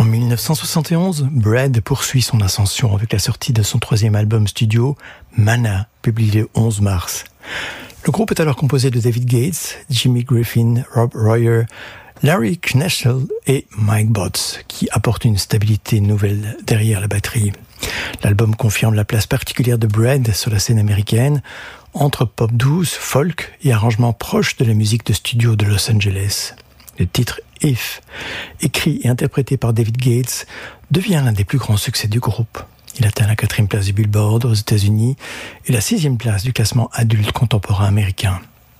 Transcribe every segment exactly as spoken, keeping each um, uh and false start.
En dix-neuf cent soixante et onze, Bread poursuit son ascension avec la sortie de son troisième album studio, Mana, publié le onze mars. Le groupe est alors composé de David Gates, Jimmy Griffin, Rob Royer, Larry Knechtel et Mike Botts, qui apportent une stabilité nouvelle derrière la batterie. L'album confirme la place particulière de Bread sur la scène américaine, entre pop douce, folk et arrangements proches de la musique de studio de Los Angeles. Le titre If, écrit et interprété par David Gates, devient l'un des plus grands succès du groupe. Il atteint la quatrième place du Billboard aux États-Unis et la sixième place du classement adulte contemporain américain.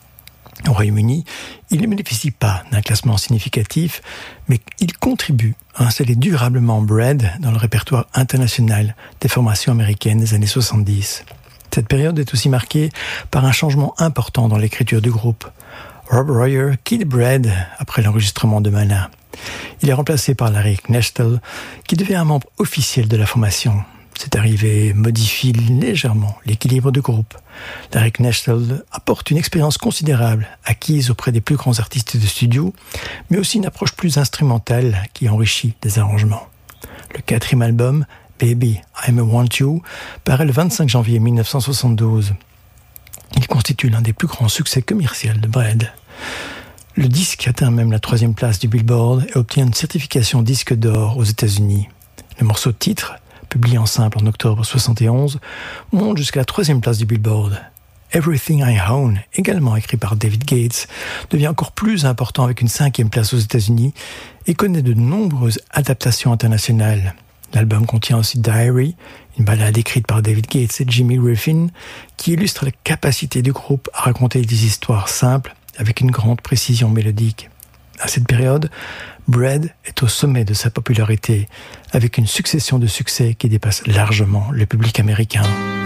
Au Royaume-Uni, il ne bénéficie pas d'un classement significatif, mais il contribue à installer durablement Bread dans le répertoire international des formations américaines des années soixante-dix. Cette période est aussi marquée par un changement important dans l'écriture du groupe. Rob Royer quitte Bread après l'enregistrement de Mana. Il est remplacé par Larry Knechtel, qui devient un membre officiel de la formation. Cette arrivée modifie légèrement l'équilibre du groupe. Larry Knechtel apporte une expérience considérable acquise auprès des plus grands artistes de studio, mais aussi une approche plus instrumentale qui enrichit des arrangements. Le quatrième album, Baby, I'm a Want You, paraît le vingt-cinq janvier dix-neuf cent soixante-douze. Il constitue l'un des plus grands succès commerciaux de Bread. Le disque atteint même la troisième place du Billboard et obtient une certification disque d'or aux États-Unis. Le morceau titre, publié en simple en octobre soixante et onze, monte jusqu'à la troisième place du Billboard. Everything I Own, également écrit par David Gates, devient encore plus important avec une cinquième place aux États-Unis et connaît de nombreuses adaptations internationales. L'album contient aussi Diary, une ballade écrite par David Gates et Jimmy Griffin, qui illustre la capacité du groupe à raconter des histoires simples avec une grande précision mélodique. À cette période, Bread est au sommet de sa popularité, avec une succession de succès qui dépasse largement le public américain.